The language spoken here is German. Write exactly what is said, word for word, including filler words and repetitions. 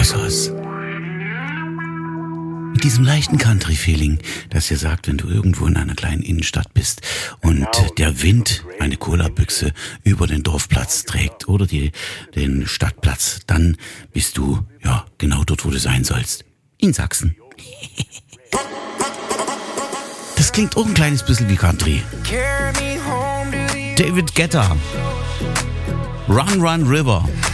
Texas. Mit diesem leichten Country-Feeling, das dir sagt, wenn du irgendwo in einer kleinen Innenstadt bist und der Wind eine Cola-Büchse über den Dorfplatz trägt oder die, den Stadtplatz, dann bist du ja genau dort, wo du sein sollst. In Sachsen. Das klingt auch ein kleines bisschen wie Country. David Guetta. Run, Run, River.